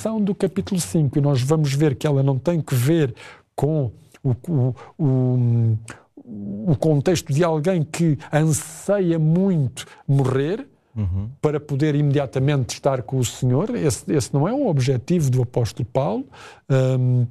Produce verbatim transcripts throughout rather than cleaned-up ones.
demonstração do capítulo cinco, e nós vamos ver que ela não tem que ver com o, o, o, o contexto de alguém que anseia muito morrer, uhum, para poder imediatamente estar com o Senhor. Esse, esse não é o objetivo do apóstolo Paulo, um,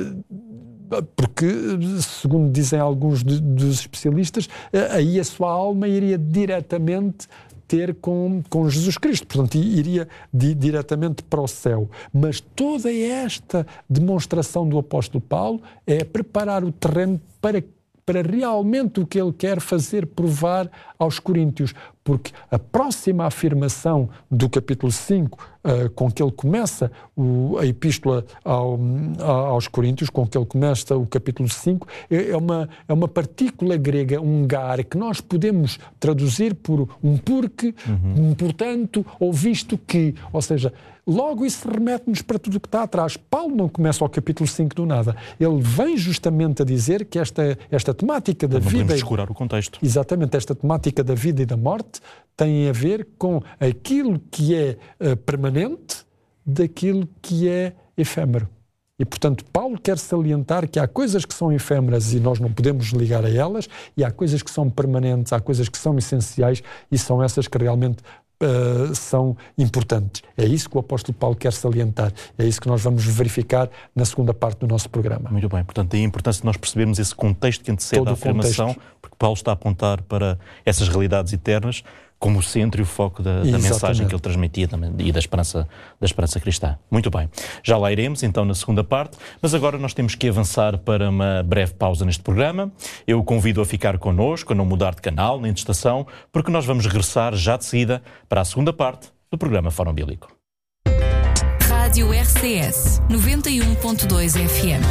porque, segundo dizem alguns de, dos especialistas, aí a sua alma iria diretamente ter com, com Jesus Cristo, portanto iria di, diretamente para o céu. Mas toda esta demonstração do apóstolo Paulo é preparar o terreno para para realmente o que ele quer fazer provar aos coríntios, porque a próxima afirmação do capítulo cinco, uh, com que ele começa o, a epístola ao, aos coríntios, com que ele começa o capítulo cinco, é, é, uma, é uma partícula grega, um gar, que nós podemos traduzir por um porque, uhum, um portanto, ou visto que, ou seja, logo isso remete-nos para tudo o que está atrás. Paulo não começa o capítulo cinco do nada. Ele vem justamente a dizer que esta, esta temática da não vida... Não podemos descurar o contexto. Exatamente, esta temática da vida e da morte tem a ver com aquilo que é uh, permanente daquilo que é efêmero. E, portanto, Paulo quer salientar que há coisas que são efêmeras e nós não podemos ligar a elas, e há coisas que são permanentes, há coisas que são essenciais e são essas que realmente Uh, são importantes. É isso que o apóstolo Paulo quer salientar. É isso que nós vamos verificar na segunda parte do nosso programa. Muito bem. Portanto, é importante nós percebermos esse contexto que antecede Todo a afirmação, contexto, porque Paulo está a apontar para essas realidades eternas como o centro e o foco da, da mensagem que ele transmitia também, e da esperança, da esperança cristã. Muito bem. Já lá iremos, então, na segunda parte, mas agora nós temos que avançar para uma breve pausa neste programa. Eu o convido a ficar connosco, a não mudar de canal nem de estação, porque nós vamos regressar já de seguida para a segunda parte do programa Fórum Bíblico. Rádio R C S noventa e um ponto dois F M.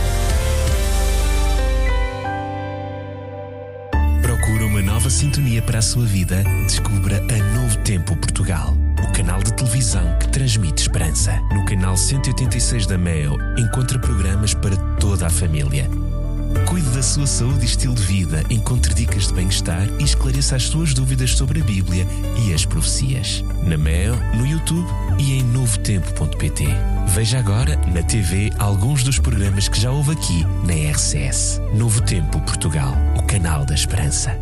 Procura uma nova sintonia para a sua vida? Descubra a Novo Tempo Portugal, o canal de televisão que transmite esperança. No canal cento e oitenta e seis da Meo, encontra programas para toda a família. Cuide da sua saúde e estilo de vida, encontre dicas de bem-estar e esclareça as suas dúvidas sobre a Bíblia e as profecias. Na Meo, no YouTube e em novo tempo ponto pt. Veja agora na T V alguns dos programas que já houve aqui na R C S. Novo Tempo Portugal, o canal da esperança.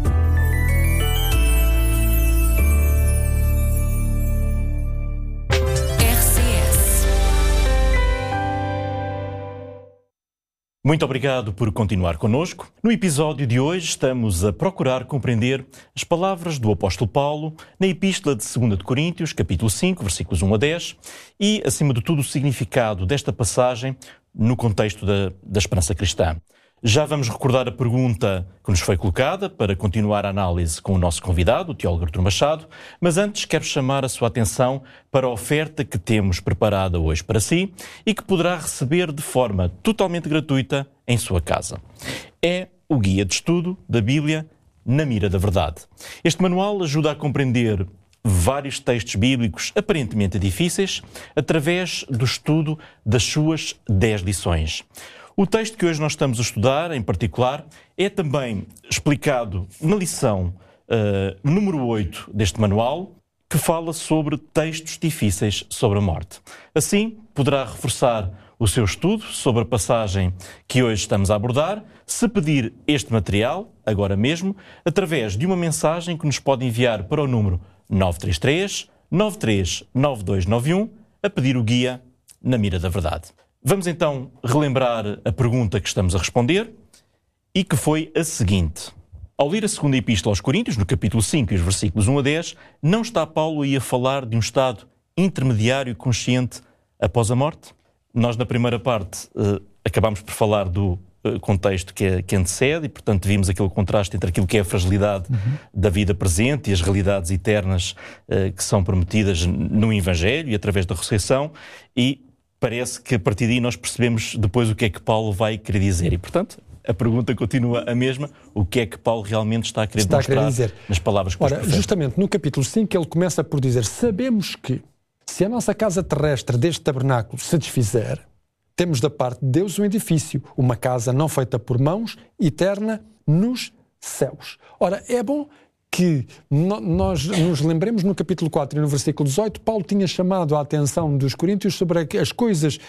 Muito obrigado por continuar connosco. No episódio de hoje estamos a procurar compreender as palavras do apóstolo Paulo na epístola de segunda de Coríntios, capítulo cinco, versículos um a dez, e, acima de tudo, o significado desta passagem no contexto da, da esperança cristã. Já vamos recordar a pergunta que nos foi colocada para continuar a análise com o nosso convidado, o teólogo Artur Machado, mas antes quero chamar a sua atenção para a oferta que temos preparada hoje para si e que poderá receber de forma totalmente gratuita em sua casa. É o Guia de Estudo da Bíblia na Mira da Verdade. Este manual ajuda a compreender vários textos bíblicos aparentemente difíceis através do estudo das suas dez lições. O texto que hoje nós estamos a estudar, em particular, é também explicado na lição uh, número oito deste manual, que fala sobre textos difíceis sobre a morte. Assim, poderá reforçar o seu estudo sobre a passagem que hoje estamos a abordar, se pedir este material, agora mesmo, através de uma mensagem que nos pode enviar para o número nove três três, nove três nove dois nove um, a pedir o Guia na Mira da Verdade. Vamos então relembrar a pergunta que estamos a responder e que foi a seguinte. Ao ler a segunda epístola aos Coríntios, no capítulo cinco e os versículos um a dez, não está Paulo aí a falar de um estado intermediário consciente após a morte? Nós, na primeira parte, eh, acabámos por falar do eh, contexto que, é, que antecede e, portanto, vimos aquele contraste entre aquilo que é a fragilidade uhum. da vida presente e as realidades eternas eh, que são prometidas no Evangelho e através da ressurreição, e parece que a partir daí nós percebemos depois o que é que Paulo vai querer dizer. E, portanto, a pergunta continua a mesma. O que é que Paulo realmente está a querer está demonstrar a querer dizer nas palavras que Ora, nos profere? Justamente no capítulo cinco ele começa por dizer: sabemos que se a nossa casa terrestre deste tabernáculo se desfizer, temos da parte de Deus um edifício, uma casa não feita por mãos, eterna nos céus. Ora, é bom que no, nós nos lembremos no capítulo quatro e no versículo dezoito, Paulo tinha chamado a atenção dos coríntios sobre as coisas